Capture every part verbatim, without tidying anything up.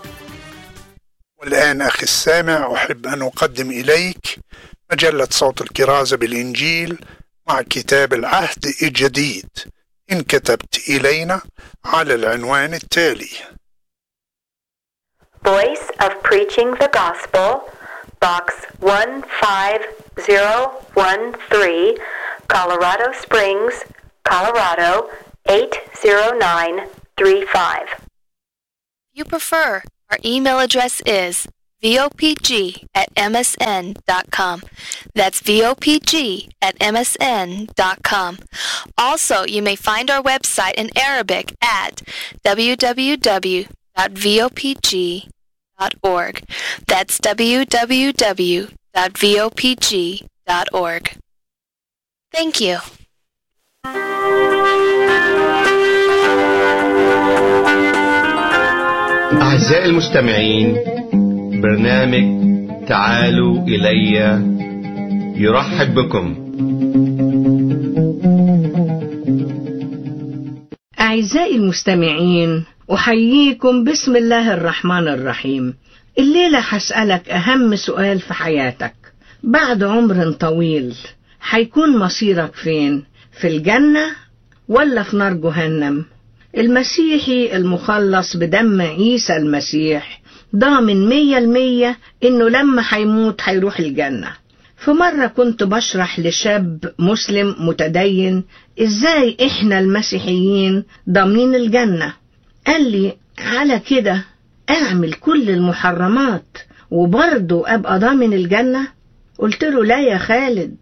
والآن أخي السامع أحب أن أقدم إليك مجلة صوت الكرازة بالإنجيل مع كتاب العهد الجديد، إن كتبت إلينا على العنوان التالي: Voice of Preaching the Gospel, Box one five zero one three, Colorado Springs, Colorado eight zero nine three five. If you prefer, our email address is v o p g at m s n dot com. That's v o p g at m s n dot com. Also, you may find our website in Arabic at w w w dot v o p g dot org. That's w w w dot v o p g dot org. Thank you. أعزائي المستمعين، برنامج تعالوا إلي يرحب بكم. أعزائي المستمعين، أحييكم بسم الله الرحمن الرحيم. الليلة هسألك أهم سؤال في حياتك: بعد عمر طويل هيكون مصيرك فين؟ في الجنة ولا في نار جهنم؟ المسيحي المخلص بدم عيسى المسيح ضامن مية المية إنه لما هيموت هيروح الجنة. في مرة كنت بشرح لشاب مسلم متدين إزاي إحنا المسيحيين ضامنين الجنة. قال لي: على كده أعمل كل المحرمات وبرضه أبقى ضامن الجنة؟ قلت له: لا يا خالد،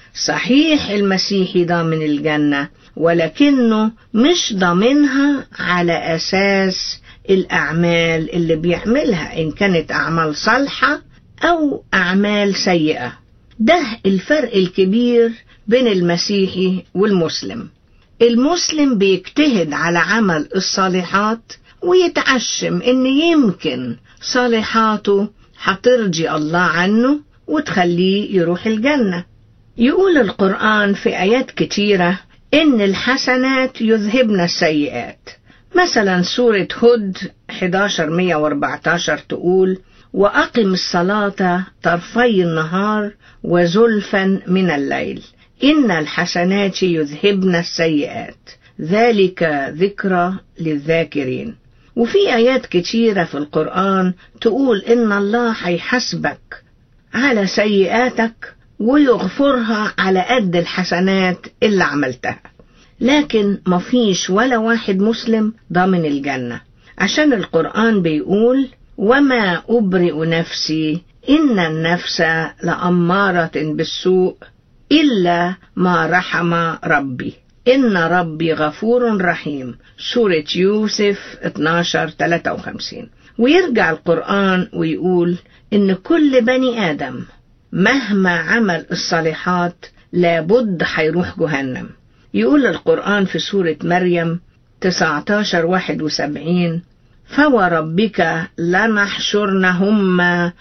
صحيح المسيحي ضامن الجنة، ولكنه مش ضامنها على أساس الأعمال اللي بيعملها، إن كانت أعمال صالحة أو أعمال سيئة. ده الفرق الكبير بين المسيحي والمسلم. المسلم بيجتهد على عمل الصالحات ويتعشم إن يمكن صالحاته هترضي الله عنه وتخليه يروح الجنة. يقول القرآن في آيات كتيرة إن الحسنات يذهبن السيئات. مثلا سورة هود أحد عشر مية وأربعتاشر تقول: وأقم الصلاة طرفي النهار وزلفا من الليل إن الحسنات يذهبن السيئات ذلك ذكرى للذاكرين. وفي آيات كتيرة في القرآن تقول إن الله هيحاسبك على سيئاتك ويغفرها على قد الحسنات اللي عملتها. لكن مفيش ولا واحد مسلم ضامن الجنة، عشان القرآن بيقول: وما أبرئ نفسي إن النفس لأمارة بالسوء إلا ما رحم ربي إن ربي غفور رحيم. سورة يوسف اتناشر تلاتة وخمسين. ويرجع القرآن ويقول إن كل بني آدم مهما عمل الصالحات لابد هيروح جهنم. يقول القرآن في سورة مريم تسعتاشر واحد وسبعين: فوربك لنحشرنهم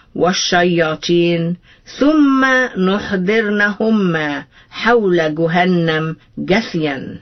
والشياطين ثم نحضرنهم حول جهنم جثيا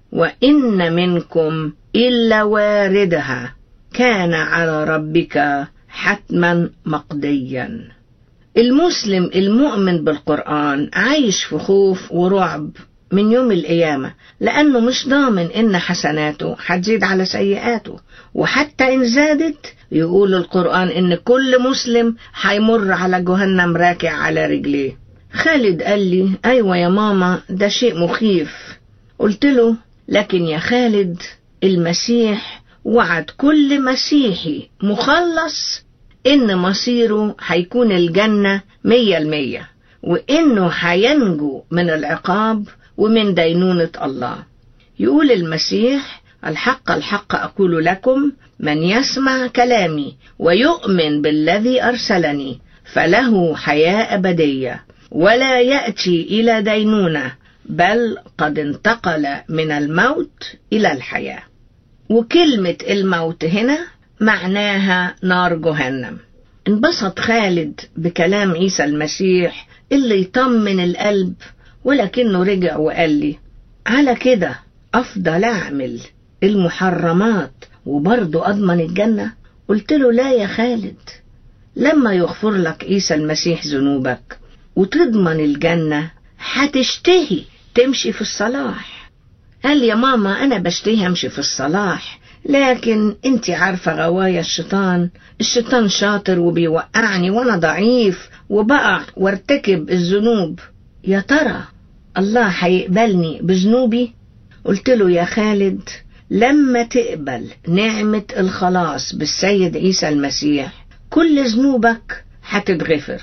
وإن منكم إلا واردها كان على ربك حتما مقضيا. المسلم المؤمن بالقرآن عايش في خوف ورعب من يوم القيامة، لأنه مش ضامن إن حسناته هتزيد على سيئاته، وحتى إن زادت يقول القرآن إن كل مسلم هيمر على جهنم راكع على رجليه. خالد قال لي: أيوة يا ماما، ده شيء مخيف. قلت له: لكن يا خالد، المسيح وعد كل مسيحي مخلص إن مصيره هيكون الجنة مية المية، وإنه هينجو من العقاب ومن دينونة الله. يقول المسيح: الحق الحق أقول لكم، من يسمع كلامي ويؤمن بالذي أرسلني فله حياة أبدية ولا يأتي إلى دينونة، بل قد انتقل من الموت إلى الحياة. وكلمة الموت هنا معناها نار جهنم. انبسط خالد بكلام عيسى المسيح اللي يطمن القلب، ولكنه رجع وقال لي: على كده أفضل أعمل المحرمات وبرضه أضمن الجنة؟ قلت له لا يا خالد، لما يغفر لك عيسى المسيح ذنوبك وتضمن الجنة هتشتهي تمشي في الصلاح. قال يا ماما أنا بشتهي أمشي في الصلاح، لكن انت عارفة غوايا الشيطان، الشيطان شاطر وبيوقعني وانا ضعيف وبقع وارتكب الذنوب. يا ترى الله هيقبلني بذنوبي؟ قلت له يا خالد، لما تقبل نعمة الخلاص بالسيد عيسى المسيح كل ذنوبك هتتغفر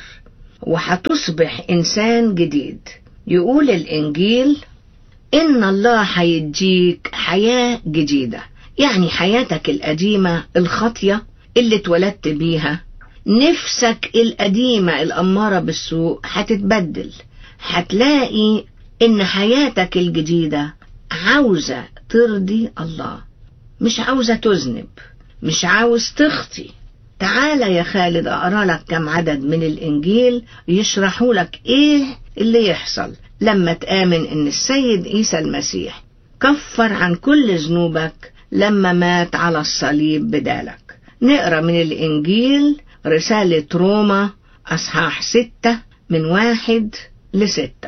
وهتصبح إنسان جديد. يقول الإنجيل إن الله هيديك حياة جديدة، يعني حياتك القديمة الخاطية اللي اتولدت بيها، نفسك القديمة الأمارة بالسوء هتتبدل. هتلاقي إن حياتك الجديدة عاوزة ترضي الله، مش عاوزة تذنب، مش عاوز تخطي. تعال يا خالد أقرأ لك كم عدد من الإنجيل يشرحوا لك إيه اللي يحصل لما تآمن إن السيد عيسى المسيح كفر عن كل ذنوبك لما مات على الصليب بدالك. نقرأ من الإنجيل رسالة روما أصحاح ستة من واحد لستة.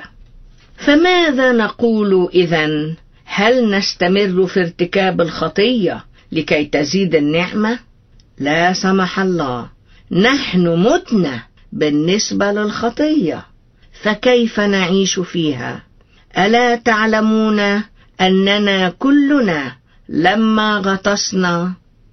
فماذا نقول إذن؟ هل نستمر في ارتكاب الخطية لكي تزيد النعمة؟ لا سمح الله، نحن متنا بالنسبة للخطية، فكيف نعيش فيها؟ ألا تعلمون أننا كلنا لما غطسنا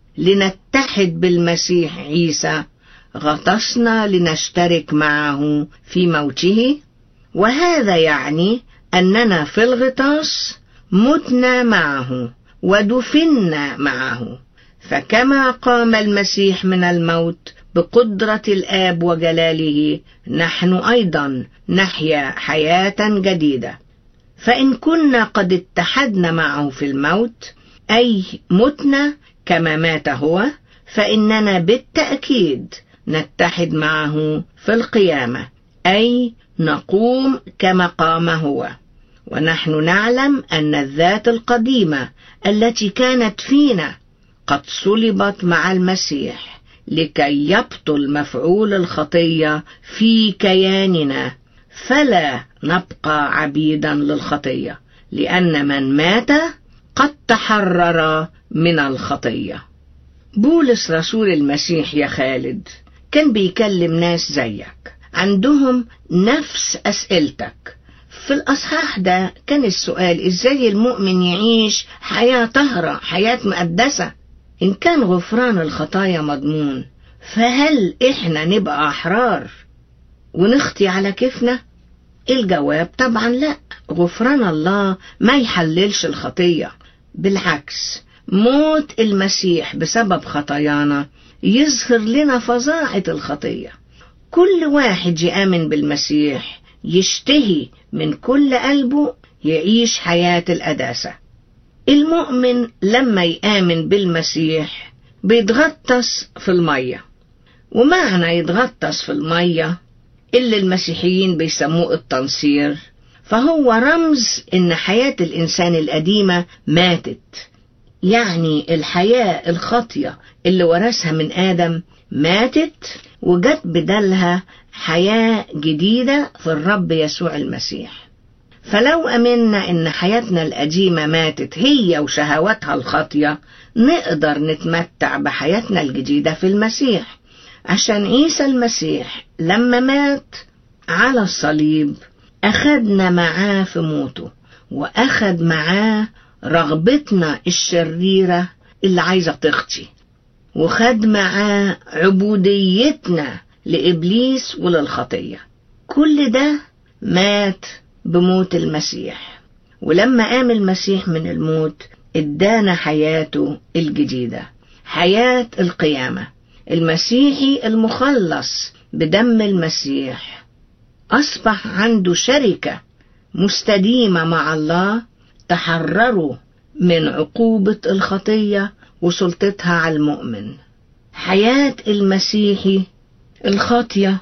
لنتحد بالمسيح عيسى غطسنا لنشترك معه في موته؟ وهذا يعني أننا في الغطاس متنا معه ودفنا معه، فكما قام المسيح من الموت بقدرة الآب وجلاله نحن أيضا نحيا حياة جديدة. فإن كنا قد اتحدنا معه في الموت، أي متنا كما مات هو، فإننا بالتأكيد نتحد معه في القيامة، أي نقوم كما قام هو. ونحن نعلم أن الذات القديمة التي كانت فينا قد صلبت مع المسيح لكي يبطل مفعول الخطية في كياننا، فلا نبقى عبيدا للخطية، لأن من مات قد تحرر من الخطية. بولس رسول المسيح يا خالد كان بيكلم ناس زيك عندهم نفس أسئلتك. في الأصحاح ده كان السؤال إزاي المؤمن يعيش حياة طهرة، حياة مقدسة؟ إن كان غفران الخطايا مضمون، فهل إحنا نبقى أحرار ونخطي على كيفنا؟ الجواب طبعا لا، غفران الله ما يحللش الخطية، بالعكس موت المسيح بسبب خطايانا يظهر لنا فظاعة الخطية. كل واحد يآمن بالمسيح يشتهي من كل قلبه يعيش حياة القداسة. المؤمن لما يآمن بالمسيح بيتغطس في المية، ومعنى يتغطس في المية اللي المسيحيين بيسموه التنصير، فهو رمز إن حياة الإنسان القديمة ماتت، يعني الحياة الخاطية اللي ورثها من آدم ماتت وجت بدلها حياة جديدة في الرب يسوع المسيح. فلو أمنا إن حياتنا القديمة ماتت هي وشهواتها الخاطية، نقدر نتمتع بحياتنا الجديدة في المسيح، عشان عيسى المسيح لما مات على الصليب أخدنا معاه في موته، وأخد معاه رغبتنا الشريرة اللي عايزة تخطي، وخد معاه عبوديتنا لإبليس وللخطية. كل ده مات بموت المسيح، ولما قام المسيح من الموت ادانا حياته الجديدة، حياة القيامة. المسيحي المخلص بدم المسيح أصبح عنده شركة مستديمة مع الله، تحرروا من عقوبة الخطية وسلطتها على المؤمن. حياة المسيحي الخاطية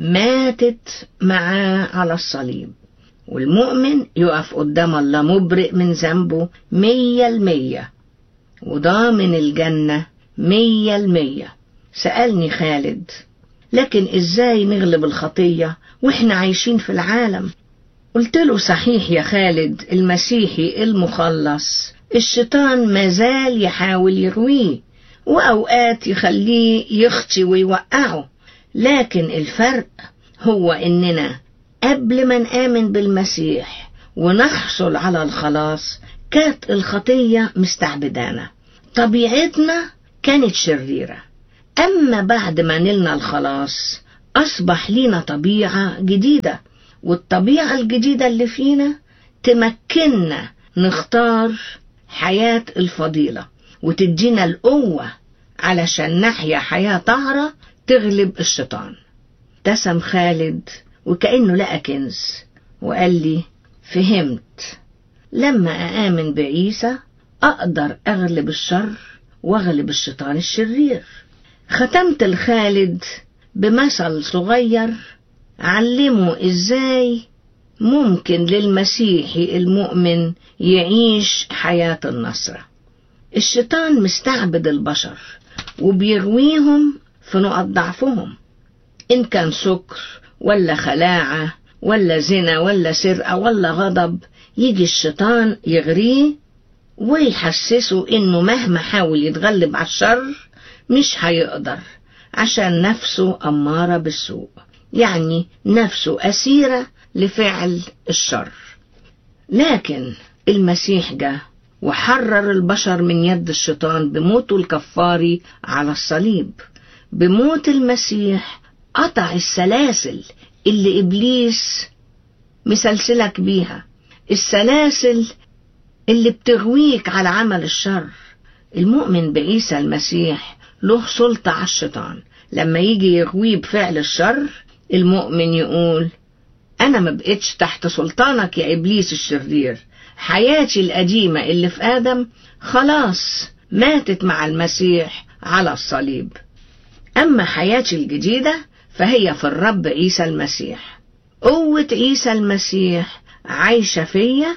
ماتت معاه على الصليب، والمؤمن يقف قدام الله مبرئ من ذنبه مية المية وضامن الجنة مية المية. سألني خالد: لكن إزاي نغلب الخطية وإحنا عايشين في العالم؟ قلت له: صحيح يا خالد، المسيحي المخلص الشيطان مازال يحاول يرويه، وأوقات يخليه يخطي ويوقعه، لكن الفرق هو إننا قبل ما نآمن بالمسيح ونحصل على الخلاص كانت الخطية مستعبدانا، طبيعتنا كانت شريرة. أما بعد ما نلنا الخلاص أصبح لينا طبيعة جديدة، والطبيعة الجديدة اللي فينا تمكننا نختار حياة الفضيلة وتدينا القوة علشان نحيا حياة طاهرة تغلب الشيطان. ابتسم خالد وكأنه لقى كنز وقال لي: فهمت، لما أآمن بعيسى أقدر أغلب الشر وأغلب الشيطان الشرير. ختمت الخالد بمثل صغير علمه إزاي ممكن للمسيحي المؤمن يعيش حياة النصرة. الشيطان مستعبد البشر وبيغويهم في نقط ضعفهم، إن كان سكر ولا خلاعة ولا زنا ولا سرقة ولا غضب، يجي الشيطان يغريه ويحسسه إنه مهما حاول يتغلب على الشر مش هيقدر، عشان نفسه أمارة بالسوء، يعني نفسه أسيرة لفعل الشر. لكن المسيح جه وحرر البشر من يد الشيطان بموته الكفاري على الصليب. بموت المسيح قطع السلاسل اللي إبليس مسلسلك بيها، السلاسل اللي بتغويك على عمل الشر. المؤمن بعيسى المسيح له سلطة على الشيطان. لما يجي يغويه بفعل الشر، المؤمن يقول: أنا ما بقتش تحت سلطانك يا إبليس الشرير، حياتي القديمة اللي في آدم خلاص ماتت مع المسيح على الصليب، أما حياتي الجديدة فهي في الرب عيسى المسيح. قوة عيسى المسيح عايشة فيا،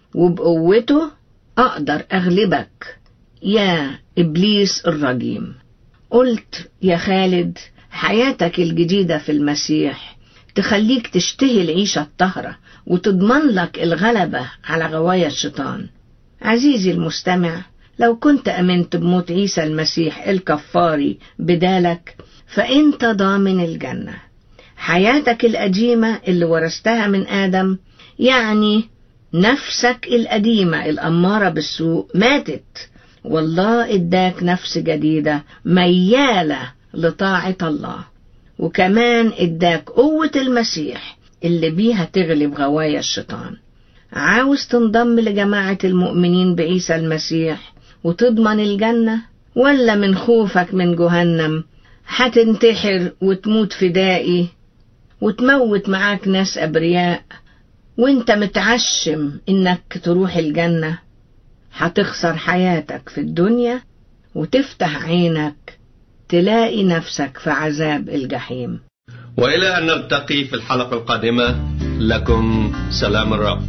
وبقوته أقدر أغلبك يا إبليس الرجيم. قلت: يا خالد، حياتك الجديدة في المسيح تخليك تشتهي العيشة الطاهرة وتضمن لك الغلبة على غوايا الشيطان. عزيزي المستمع، لو كنت أمنت بموت عيسى المسيح الكفاري بدالك فأنت ضامن الجنة. حياتك القديمة اللي ورثتها من آدم، يعني نفسك القديمة الأمارة بالسوء، ماتت، والله اداك نفس جديدة ميالة لطاعة الله، وكمان اداك قوة المسيح اللي بيها تغلب غوايا الشيطان. عاوز تنضم لجماعة المؤمنين بعيسى المسيح وتضمن الجنة، ولا من خوفك من جهنم هتنتحر وتموت فدائي وتموت معاك ناس أبرياء وانت متعشم انك تروح الجنة؟ هتخسر حياتك في الدنيا وتفتح عينك تلاقي نفسك في عذاب الجحيم. وإلى أن نلتقي في الحلقة القادمة، لكم سلام الرب.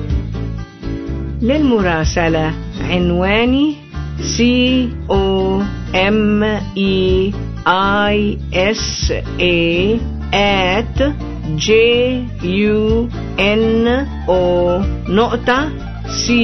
للمراسلة عنواني C O M E I S A at J U N O نقطة C